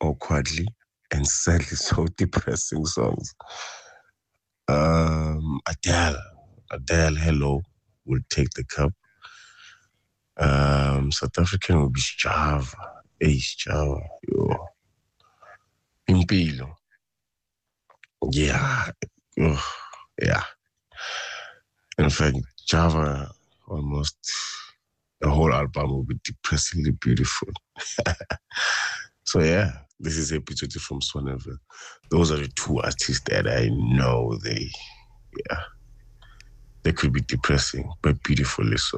awkwardly and sadly so depressing songs. Adele, Hello will take the cup. South African will be Sjava. Hey, Sjava, yo. Impilo. Yeah. Ugh, yeah. In fact, Java almost the whole album will be depressingly beautiful. So yeah, this is Episode from Swaneville. Those are the two artists that I know they could be depressing, but beautifully so.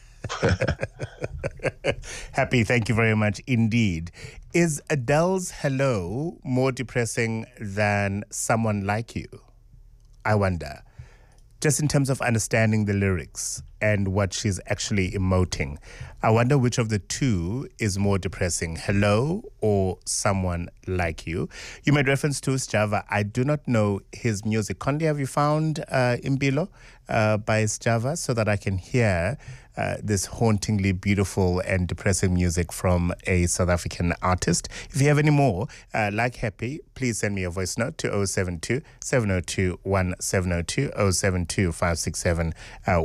Happy, thank you very much indeed. Is Adele's Hello more depressing than Someone Like You? I wonder. Just in terms of understanding the lyrics and what she's actually emoting, I wonder which of the two is more depressing, Hello or Someone Like You. You made reference to Sjava. I do not know his music. Condi, have you found Impilo by Sjava so that I can hear this hauntingly beautiful and depressing music from a South African artist? If you have any more, like Happy, please send me a voice note to 072 702 1702 072 567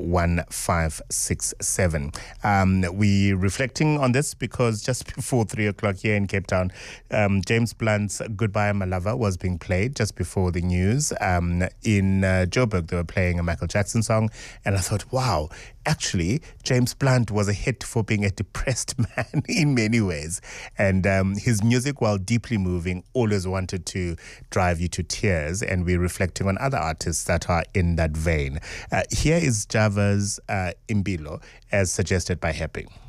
1567. We're reflecting on this because just before 3 o'clock here in Cape Town, James Blunt's Goodbye My Lover was being played just before the news. In Joburg, they were playing a Michael Jackson song, and I thought, wow, actually, James Blunt was a hit for being a depressed man in many ways. And his music, while deeply moving, always wanted to drive you to tears. And we're reflecting on other artists that are in that vein. Here is Java's Impilo, as suggested by Happy.